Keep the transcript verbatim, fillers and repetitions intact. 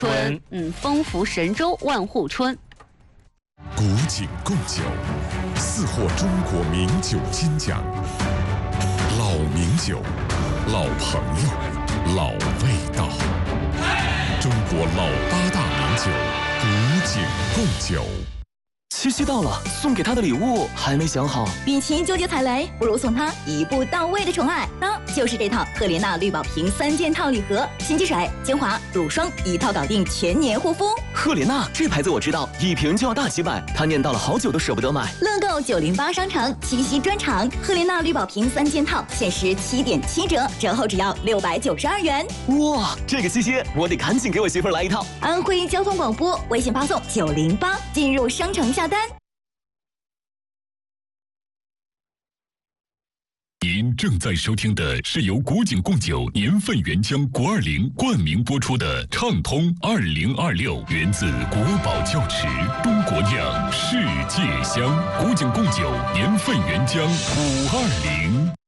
春，嗯，丰福神州万户春。 古井贡酒，四获中国名酒金奖。老名酒，老朋友，老味道。中国老八大名酒，古井贡酒。 七夕到了，送给他的礼物还没想好。 与其纠结踩雷，不如送他一步到位的宠爱，那就是这套赫莲娜绿宝瓶三件套礼盒，洗肌水、精华、乳霜一套搞定，全年护肤。 赫莲娜这牌子我知道，一瓶就要大几百，他念叨了好久都舍不得买。 乐购九零八商城七夕专场，赫莲娜绿宝瓶三件套限时七点七折，折后只要六百九十二元。 哇，这个七夕我得赶紧给我媳妇儿来一套。 安徽交通广播微信发送九零八进入商城下单。 您正在收听的是由古井贡酒年份原浆国二零冠名播出的畅通二零二六，源自国宝窖池，中国酿，世界香。古井贡酒年份原浆五二零。